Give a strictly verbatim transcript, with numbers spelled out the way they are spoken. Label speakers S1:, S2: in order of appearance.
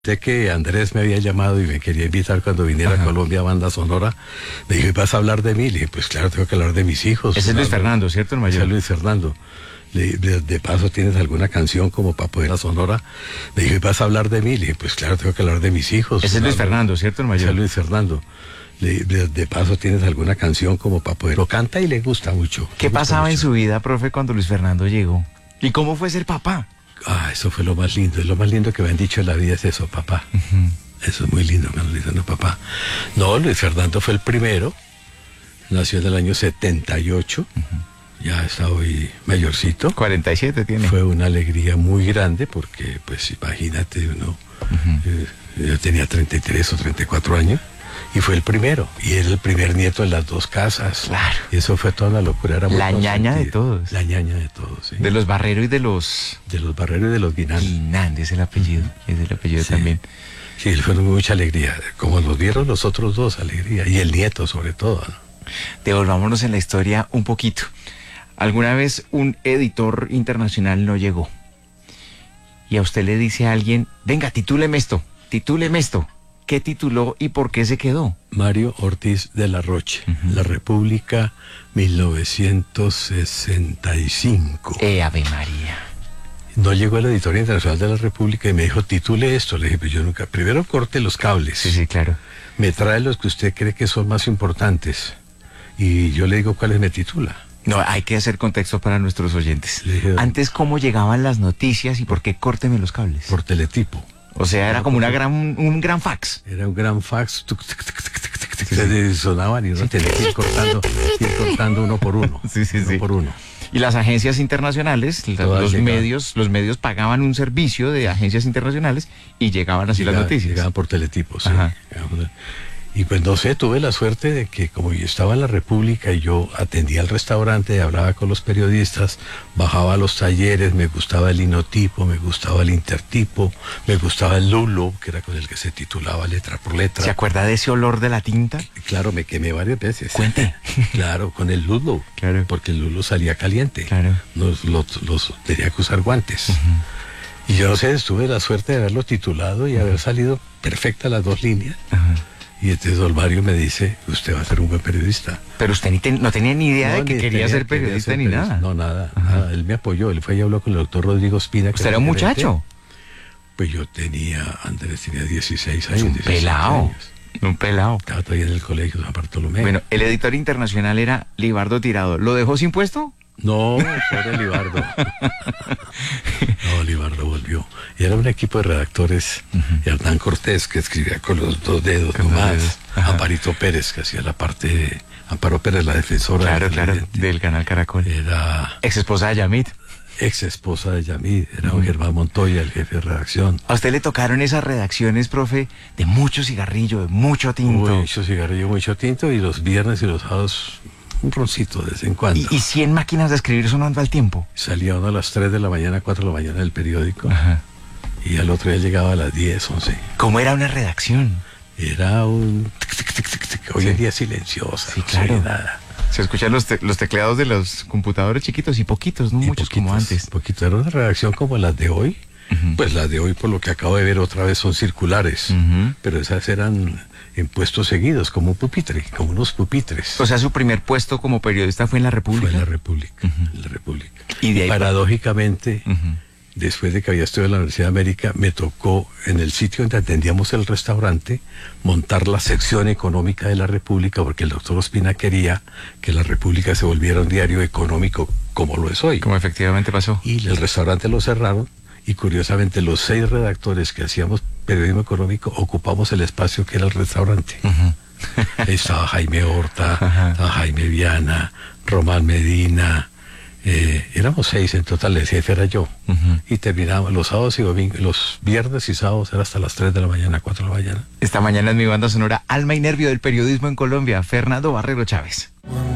S1: Sé que Andrés me había llamado y me quería invitar cuando viniera Ajá. a Colombia a Banda Sonora. Me dijo, ¿y vas a hablar de mí? Le dije, pues claro, tengo que hablar de mis hijos.
S2: Ese es Luis Fernando, ¿cierto, el mayor?
S1: Ese es Luis Fernando. Le, de, de paso, ¿tienes alguna canción como para poder a Sonora? Me dijo, ¿y vas a hablar de mí? Le dije, pues claro, tengo que hablar de mis hijos.
S2: Ese es Luis Fernando, ¿cierto, el mayor?
S1: Ese es Luis Fernando. Le, de, de paso, ¿tienes alguna canción como para poder? Lo canta y le gusta mucho.
S2: ¿Qué
S1: gusta
S2: pasaba
S1: mucho.
S2: en su vida, profe, cuando Luis Fernando llegó? ¿Y cómo fue ser papá?
S1: Ah, eso fue lo más lindo. Es lo más lindo que me han dicho en la vida es eso, papá. Uh-huh. Eso es muy lindo, me han dicho, no, papá. No, Luis Fernando fue el primero. Nació en el año setenta y ocho. Uh-huh. Ya está hoy mayorcito.
S2: cuarenta y siete tiene.
S1: Fue una alegría muy grande porque, pues, imagínate, uno... Uh-huh. eh, yo tenía treinta y tres o treinta y cuatro años. Y fue el primero. Y era el primer nieto en las dos casas.
S2: Claro.
S1: Y eso fue toda una locura. Era muy
S2: la ñaña de todos.
S1: La ñaña de todos, sí.
S2: De los Barrero y de los...
S1: De los Barrero y de los Guinán.
S2: Guinán, es el apellido. Es el apellido
S1: sí.
S2: también.
S1: Sí, fue mucha alegría. Como los vieron los otros dos, alegría. Y el nieto, sobre todo, ¿no?
S2: Devolvámonos en la historia un poquito. Alguna vez un editor internacional no llegó. Y a usted le dice a alguien, venga, titúleme esto, titúleme esto. ¿Qué tituló y por qué se quedó?
S1: Mario Ortiz de la Roche, uh-huh. La República, mil novecientos sesenta y cinco.
S2: ¡Eh, Ave María!
S1: No llegó el editor internacional de la República y me dijo, titule esto. Le dije, pues yo nunca, primero corte los cables.
S2: Sí, sí, claro.
S1: Me trae los que usted cree que son más importantes. Y yo le digo cuáles me titula.
S2: No, hay que hacer contexto para nuestros oyentes. Dije, antes, ¿cómo llegaban las noticias y por qué córteme los cables?
S1: Por teletipo.
S2: O sea, era como una gran, un gran fax.
S1: Era un gran fax. Tuc, tuc, tuc, tuc, tuc, tuc, sí. Se sonaban y uno sí. tenía que ir cortando, ir cortando uno por uno.
S2: Sí, sí,
S1: uno
S2: sí.
S1: por uno.
S2: Y las agencias internacionales, Todas los llegaban. medios, los medios pagaban un servicio de agencias internacionales y llegaban así
S1: Llegaba,
S2: las noticias.
S1: Llegaban por teletipos, sí. Y pues no sé, tuve la suerte de que como yo estaba en la República y yo atendía al restaurante, hablaba con los periodistas, bajaba a los talleres, me gustaba el linotipo, me gustaba el intertipo, me gustaba el lulo, que era con el que se titulaba letra por letra.
S2: ¿Se acuerda de ese olor de la tinta?
S1: Claro, me quemé varias veces.
S2: Cuente.
S1: Claro, con el lulo,
S2: claro.
S1: Porque el lulo salía caliente.
S2: Claro.
S1: Los, los, los tenía que usar guantes. Uh-huh. Y yo no sé, tuve la suerte de haberlo titulado y uh-huh. haber salido perfecta las dos líneas. Uh-huh. Y entonces don Mario me dice, usted va a ser un buen periodista.
S2: Pero usted ni ten, no tenía ni idea no, de que quería ser periodista
S1: quería
S2: ni
S1: periodista.
S2: nada.
S1: No, nada, nada. Él me apoyó, él fue y habló con el doctor Rodrigo Espina.
S2: ¿Usted era un muchacho?
S1: Pues yo tenía, Andrés tenía dieciséis años.
S2: Un pelado. Años. Un pelado.
S1: Estaba todavía en el colegio San Bartolomé.
S2: Bueno, el editor internacional era Libardo Tirado. ¿Lo dejó sin puesto?
S1: No, pobre Libardo. No, Libardo volvió. Y era un equipo de redactores. Uh-huh. Hernán Cortés, que escribía con los dos dedos con nomás. Amparito Pérez, que hacía la parte de... Amparo Pérez, la defensora.
S2: Claro, del claro, del canal Caracol.
S1: Era...
S2: Ex esposa de Yamit.
S1: Ex esposa de Yamit. Era un uh-huh. Germán Montoya, el jefe de redacción.
S2: ¿A usted le tocaron esas redacciones, profe, de mucho cigarrillo, de mucho tinto?
S1: Mucho cigarrillo, mucho tinto. Y los viernes y los sábados... un roncito de vez en cuando.
S2: ¿Y, y cien máquinas de escribir sonando al tiempo?
S1: Salía uno a las tres de la mañana, cuatro de la mañana del periódico. Ajá. Y al otro día llegaba a las diez, once.
S2: ¿Cómo era una redacción?
S1: Era un... Tic, tic, tic, tic. Hoy en día silenciosa.
S2: Sí,
S1: no
S2: claro.
S1: Se nada.
S2: Se escuchan los, te los tecleados de los computadores chiquitos y poquitos, no y muchos poquitos, como antes.
S1: Poquito. Era una redacción como las de hoy. Uh-huh. Pues las de hoy, por lo que acabo de ver otra vez, son circulares. Uh-huh. Pero esas eran... en puestos seguidos, como un pupitre, como unos pupitres.
S2: O sea, su primer puesto como periodista fue en la República.
S1: Fue en la República, uh-huh. en la República.
S2: Y de ahí
S1: paradójicamente,
S2: uh-huh.
S1: después de que había estudiado en la Universidad de América, me tocó en el sitio donde atendíamos el restaurante montar la sección económica de la República, porque el doctor Ospina quería que la República se volviera un diario económico como lo es hoy.
S2: Como efectivamente pasó.
S1: Y el restaurante lo cerraron. Y curiosamente los seis redactores que hacíamos periodismo económico ocupamos el espacio que era el restaurante. Uh-huh. Ahí estaba Jaime Horta, uh-huh. estaba Jaime Viana, Román Medina, eh, éramos seis en total, el jefe era yo. Uh-huh. Y terminábamos los sábados y domingos, los viernes y sábados era hasta las tres de la mañana, cuatro de la mañana.
S2: Esta mañana es mi banda sonora Alma y Nervio del periodismo en Colombia, Fernando Barrero Chávez.